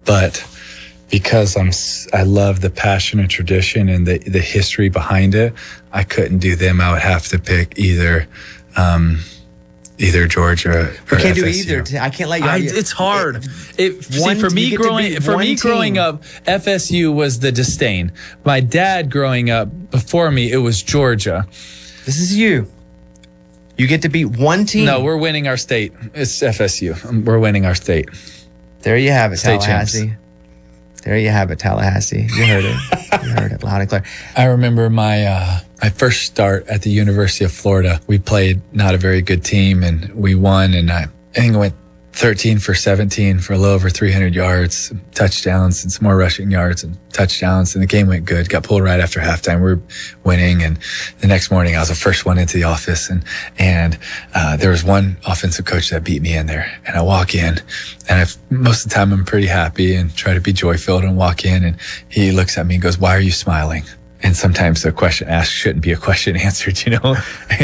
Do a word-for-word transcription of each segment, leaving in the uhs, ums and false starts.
but because I'm, I love the passion and tradition and the, the history behind it, I couldn't do them. I would have to pick either, um, either Georgia or You can't F S U. do either. I can't let you. I, it's hard. It, One- see, for you me get to growing beat for one me team. growing up, F S U was the disdain. My dad growing up before me, it was Georgia. This is you. You get to beat one team. No, we're winning our state. It's F S U. We're winning our state. There you have it, State Tallahassee. There you have it, Tallahassee. You heard it. You heard it loud and clear. I remember my uh, my first start at the University of Florida. We played not a very good team, and we won. And I, I think I went thirteen for seventeen for a little over three hundred yards, touchdowns, and some more rushing yards and touchdowns. And the game went good. Got pulled right after halftime. We were winning, and the next morning I was the first one into the office, and and uh, there was one offensive coach that beat me in there. And I walk in, and I've, most of the time I'm pretty happy and try to be joy-filled and walk in, and he looks at me and goes, "Why are you smiling?" And sometimes the question asked shouldn't be a question answered, you know,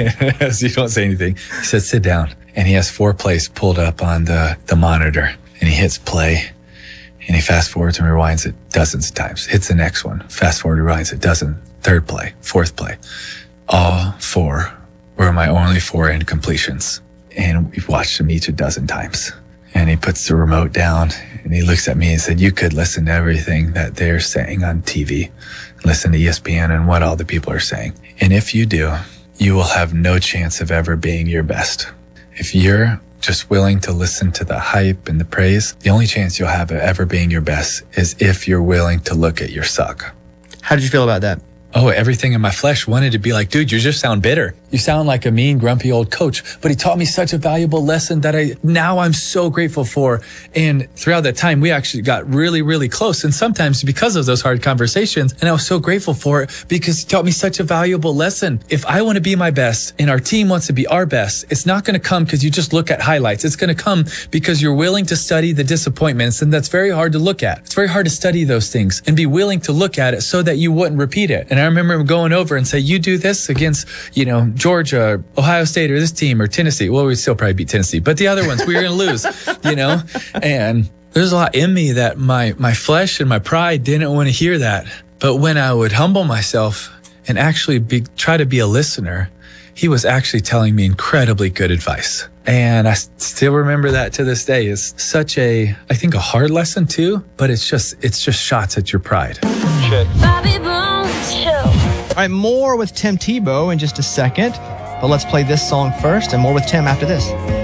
as you don't say anything. He said, "Sit down." And he has four plays pulled up on the, the monitor, and he hits play, and he fast forwards and rewinds it dozens of times. Hits the next one, fast forward, rewinds it dozen, third play, fourth play. All four were my only four incompletions. And we've watched them each a dozen times. And he puts the remote down and he looks at me and said, "You could listen to everything that they're saying on T V, listen to E S P N and what all the people are saying. And if you do, you will have no chance of ever being your best. If you're just willing to listen to the hype and the praise, the only chance you'll have of ever being your best is if you're willing to look at your suck." How did you feel about that? Oh, everything in my flesh wanted to be like, "Dude, you just sound bitter. You sound like a mean, grumpy old coach." But he taught me such a valuable lesson that I now I'm so grateful for. And throughout that time, we actually got really, really close. And sometimes because of those hard conversations, and I was so grateful for it because he taught me such a valuable lesson. If I want to be my best and our team wants to be our best, it's not going to come because you just look at highlights. It's going to come because you're willing to study the disappointments. And that's very hard to look at. It's very hard to study those things and be willing to look at it so that you wouldn't repeat it. And I remember going over and say, "You do this against, you know, Georgia, Ohio State, or this team, or Tennessee." Well, we'd still probably beat Tennessee, but the other ones we were going to lose, you know? And there's a lot in me that my, my flesh and my pride didn't want to hear that. But when I would humble myself and actually be, try to be a listener, he was actually telling me incredibly good advice. And I still remember that to this day. It's such a, I think, a hard lesson too, but it's just, it's just shots at your pride. Bobby Bones Show. All right, more with Tim Tebow in just a second. But let's play this song first and more with Tim after this.